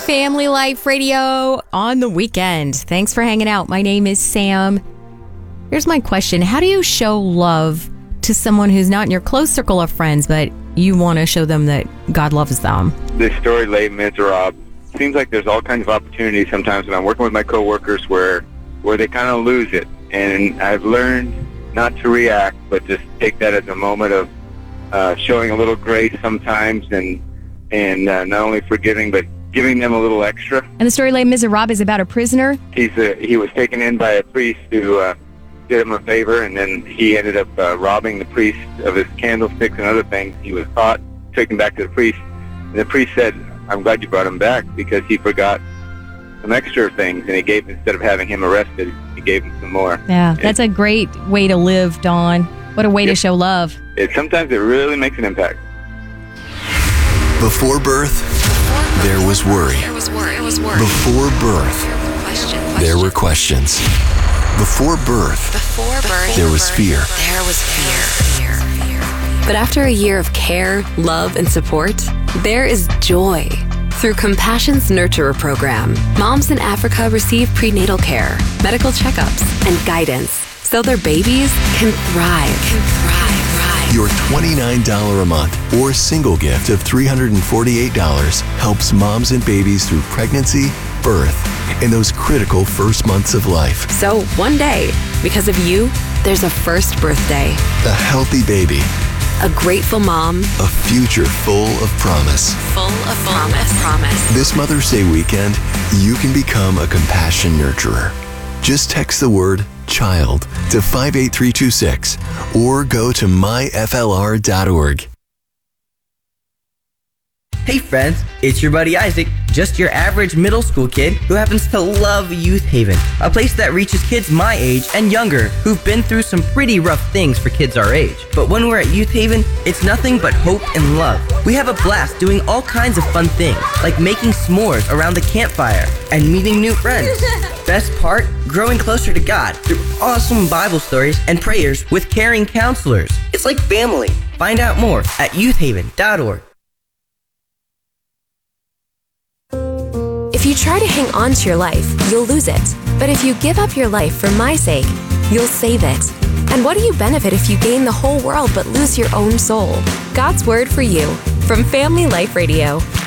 Family Life Radio on the weekend. Thanks for hanging out. My name is Sam. Here's my question. How do you show love to someone who's not in your close circle of friends, but you want to show them that God loves them? This story, Les Miserables, seems like there's all kinds of opportunities sometimes when I'm working with my coworkers where they kind of lose it. And I've learned not to react, but just take that as a moment of showing a little grace sometimes and not only forgiving, but giving them a little extra. And the story Les Miserables is about a prisoner? He was taken in by a priest who did him a favor, and then he ended up robbing the priest of his candlesticks and other things. He was caught, took him back to the priest, and the priest said, "I'm glad you brought him back because he forgot some extra things," and he gave, instead of having him arrested, he gave him some more. Yeah, that's a great way to live, Dawn. What a way to show love. Sometimes it really makes an impact. Before birth, there was worry. Before birth, there were questions. Before birth, there was fear. But after a year of care, love, and support, there is joy. Through Compassion's Nurturer program, moms in Africa receive prenatal care, medical checkups, and guidance so their babies can thrive. Your $29 a month or single gift of $348 helps moms and babies through pregnancy, birth, and those critical first months of life. So one day, because of you, there's a first birthday. A healthy baby. A grateful mom. A future full of promise. Promise. This Mother's Day weekend, you can become a Compassion Nurturer. Just text the word CHILD to 58326 or go to myflr.org. Hey friends, it's your buddy Isaac, just your average middle school kid who happens to love Youth Haven, a place that reaches kids my age and younger who've been through some pretty rough things for kids our age. But when we're at Youth Haven, it's nothing but hope and love. We have a blast doing all kinds of fun things, like making s'mores around the campfire and meeting new friends. Best part, growing closer to God through awesome Bible stories and prayers with caring counselors. It's like family. Find out more at youthhaven.org. If you try to hang on to your life, you'll lose it. But if you give up your life for my sake, you'll save it. And what do you benefit if you gain the whole world but lose your own soul? God's word for you from Family Life Radio.